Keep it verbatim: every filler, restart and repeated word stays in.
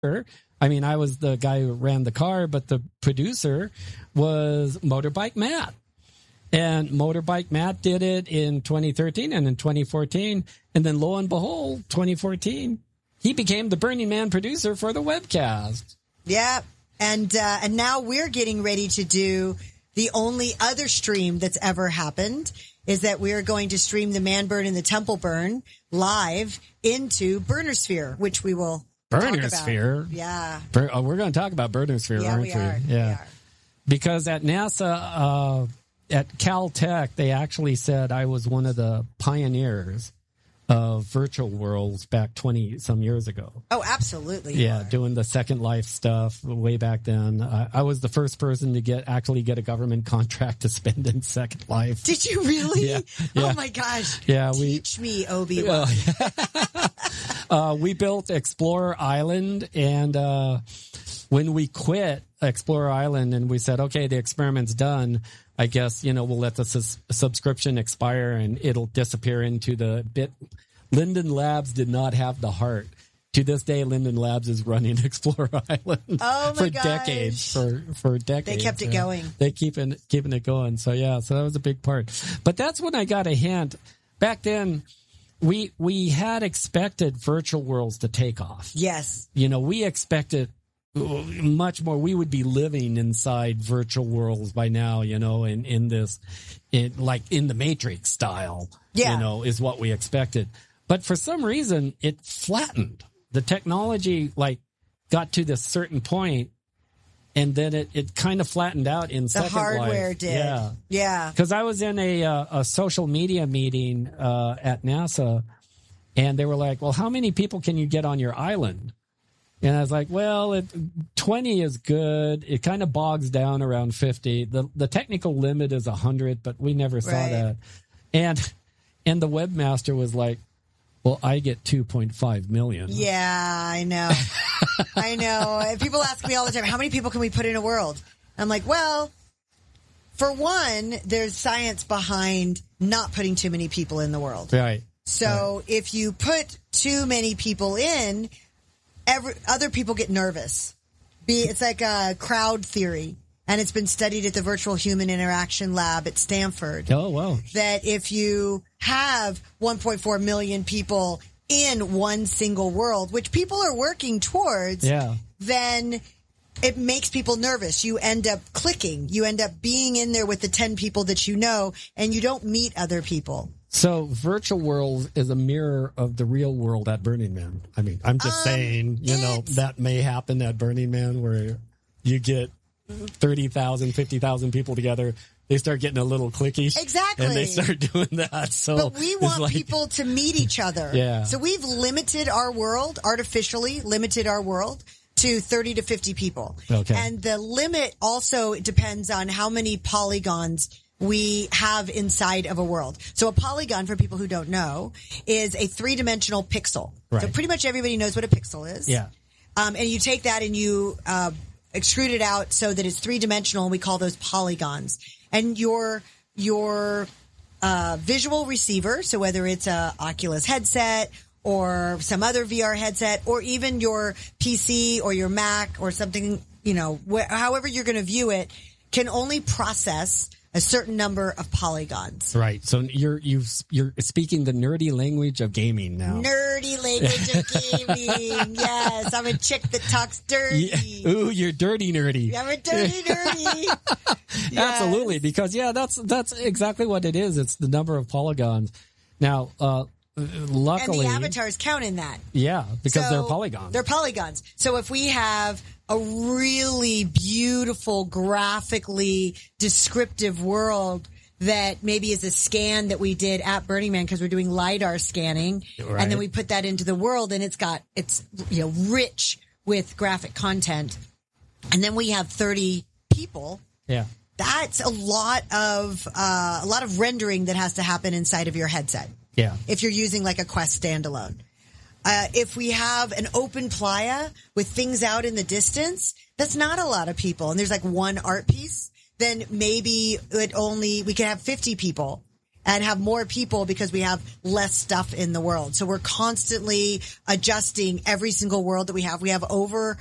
I mean, I was the guy who ran the car, but the producer was Motorbike Matt. And Motorbike Matt did it in twenty thirteen and in twenty fourteen. And then lo and behold, twenty fourteen, he became the Burning Man producer for the webcast. Yeah. And, uh, and now we're getting ready to do the only other stream that's ever happened is that we're going to stream the Man Burn and the Temple Burn live into Burnersphere, which we will Burnersphere? Yeah. Bur- oh, we're going to talk about Burnersphere, yeah, aren't we? we? Are. Yeah. We are. Because at NASA, uh, at Caltech, they actually said I was one of the pioneers of virtual worlds back twenty some years ago. Oh, absolutely. Yeah, doing the Second Life stuff way back then. Uh, I was the first person to get actually get a government contract to spend in Second Life. Did you really? Yeah, yeah. Oh my gosh. Yeah, we teach me, Obi-Wan. Uh, uh, we built Explorer Island, and uh, when we quit Explorer Island, and we said, "Okay, the experiment's done. I guess, you know, we'll let the sus- subscription expire and it'll disappear into the bit." Linden Labs did not have the heart. To this day, Linden Labs is running Explorer Island oh my for gosh. decades. For for decades, they kept it yeah. going. They keeping keeping it going. So yeah, so that was a big part. But that's when I got a hint. Back then, we we had expected virtual worlds to take off. Yes, you know, we expected much more. We would be living inside virtual worlds by now, you know, in, in this, in, like in the Matrix style, yeah. you know, is what we expected. But for some reason, it flattened. The technology, like, got to this certain point, and then it, it kind of flattened out in the Second hardware Life. did. Yeah. Yeah. Because I was in a, uh, a social media meeting uh, at NASA, and they were like, well, how many people can you get on your island? And I was like, well, it, twenty is good. It kind of bogs down around fifty. The the technical limit is one hundred, but we never saw right. that. And and the webmaster was like, well, I get two point five million. Yeah, I know. I know. People ask me all the time, how many people can we put in a world? I'm like, well, for one, there's science behind not putting too many people in the world. Right. So right. if you put too many people in, Every, other people get nervous. Be it's like a crowd theory, and it's been studied at the Virtual Human Interaction Lab at Stanford. Oh, wow. That if you have one point four million people in one single world, which people are working towards, yeah. then it makes people nervous. You end up clicking. You end up being in there with the ten people that you know, and you don't meet other people. So virtual world is a mirror of the real world at Burning Man. I mean, I'm just um, saying, you know, that may happen at Burning Man where you get thirty thousand, fifty thousand people together. They start getting a little clicky. Exactly. And they start doing that. So But we want like, people to meet each other. Yeah. So we've limited our world, artificially limited our world to thirty to fifty people. Okay. And the limit also depends on how many polygons we have inside of a world. So a polygon, for people who don't know, is a three-dimensional pixel. Right. So pretty much everybody knows what a pixel is. Yeah. Um, and you take that and you uh, extrude it out so that it's three-dimensional, and we call those polygons. And your your uh, visual receiver, so whether it's a Oculus headset or some other V R headset, or even your P C or your Mac or something, you know, wh- however you're going to view it, can only process a certain number of polygons. Right. So you're you you're speaking the nerdy language of gaming now. Nerdy language of gaming. Yes, I'm a chick that talks dirty. Yeah. Ooh, you're dirty nerdy. I'm a dirty nerdy. Yes. Absolutely, because yeah, that's that's exactly what it is. It's the number of polygons. Now, uh luckily, and the avatars count in that. Yeah, because so they're polygons. They're polygons. So if we have a really beautiful, graphically descriptive world that maybe is a scan that we did at Burning Man because we're doing LiDAR scanning, right. and then we put that into the world, and it's got it's you know rich with graphic content, and then we have thirty people. Yeah. That's a lot of uh, a lot of rendering that has to happen inside of your headset. Yeah. If you're using like a Quest standalone. Uh, if we have an open playa with things out in the distance, that's not a lot of people. And there's like one art piece, then maybe it only, we can have fifty people and have more people because we have less stuff in the world. So we're constantly adjusting every single world that we have. We have over